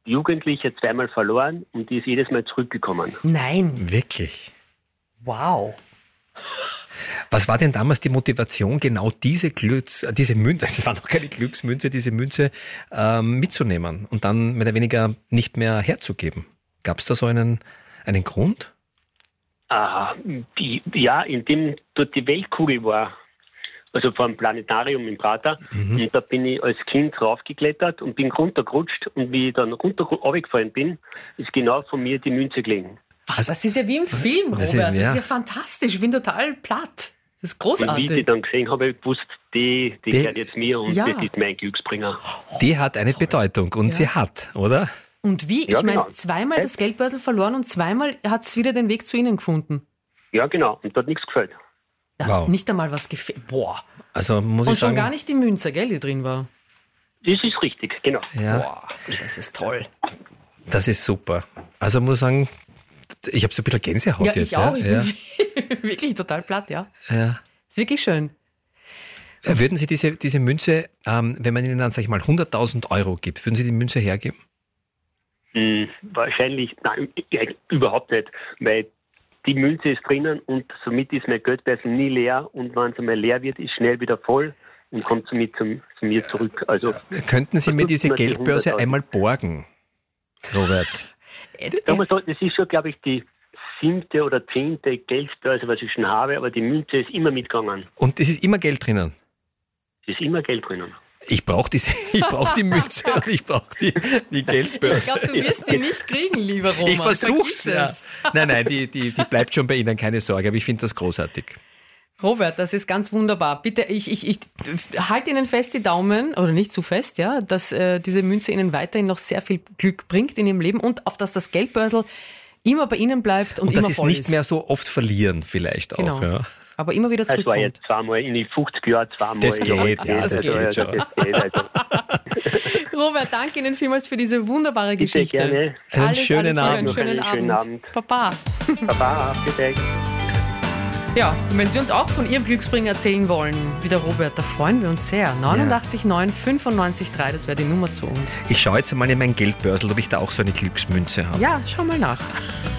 Jugendliche zweimal verloren und die ist jedes Mal zurückgekommen. Nein. Wirklich? Wow. Was war denn damals die Motivation, genau diese Münze, das war noch keine Glücksmünze, diese Münze mitzunehmen und dann mehr oder weniger nicht mehr herzugeben? Gab es da so einen Grund? Indem dort die Weltkugel war, also vom Planetarium im Prater. Und da bin ich als Kind raufgeklettert und bin runtergerutscht. Und wie ich dann runtergefallen bin, ist genau von mir die Münze gelegen. Das ist ja wie im Film, Robert. Das ist ja fantastisch. Ich bin total platt. Das ist großartig. Und wie ich die dann gesehen habe, habe ich gewusst, die gehört jetzt mir und das ist mein Glücksbringer. Die hat eine Bedeutung und sie hat, oder? Und wie? Ja, ich meine, genau. zweimal das Geldbörsel verloren und zweimal hat es wieder den Weg zu Ihnen gefunden. Ja, genau. Und da hat nichts gefällt. Ja, Wow. Nicht einmal was gefällt. Boah. Also muss Und ich sagen, schon gar nicht die Münze, gell, die drin war. Das ist richtig, genau. ja, Boah, das ist toll. das ist super. Also muss ich sagen, ich habe so ein bisschen Gänsehaut Ja, jetzt. ich auch. Ja. Ich bin wirklich total platt, ja. Ja. Ist wirklich schön. Würden Sie diese Münze, wenn man Ihnen dann, sag ich mal, 100.000 Euro gibt, würden Sie die Münze hergeben? Wahrscheinlich, nein, überhaupt nicht, weil die Münze ist drinnen und somit ist mein Geldbörsel nie leer und wenn es einmal leer wird, ist schnell wieder voll und kommt somit zu mir zurück. Also Könnten Sie mir diese man die Geldbörse 100.000. einmal borgen, Robert? Sagen wir so, das ist schon, glaube ich, die 7. oder 10. Geldbörse, was ich schon habe, aber die Münze ist immer mitgegangen. Und es ist immer Geld drinnen. Es ist immer Geld drinnen. Ich brauche die Münze und ich brauche die Geldbörse. Ich glaube, du wirst die nicht kriegen, lieber Roman. Ich versuch's. Vergiss Ja. es. Nein, die bleibt schon bei Ihnen, keine Sorge. Aber ich finde das großartig. Robert, das ist ganz wunderbar. Bitte, ich halte Ihnen fest die Daumen, oder nicht zu fest, ja, dass diese Münze Ihnen weiterhin noch sehr viel Glück bringt in Ihrem Leben und auf dass das Geldbörsel immer bei Ihnen bleibt und Und dass immer Sie es voll nicht ist. mehr so oft verlieren, vielleicht auch. Genau. Ja. Aber immer wieder Es war zurückkommt. jetzt zweimal in die 50 Jahren, zweimal. Das in der geht, Hand. ja, das Also, geht schon. das geht, also. Robert, danke Ihnen vielmals für diese wunderbare Bitte Geschichte. gerne. Einen schönen Gute, Abend. einen Noch einen schönen Abend. Papa. Baba, bitte. Ja, und wenn Sie uns auch von Ihrem Glücksbringer erzählen wollen, wie der Robert, da freuen wir uns sehr. 89,9 95,3, das wäre die Nummer zu uns. Ich schaue jetzt einmal in mein Geldbörsel, ob ich da auch so eine Glücksmünze habe. Ja, schau mal nach.